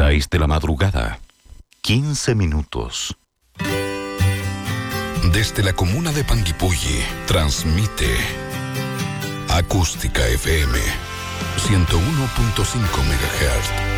6 de la madrugada, 15 minutos. Desde la comuna de Panguipulli, transmite Acústica FM 101.5 MHz.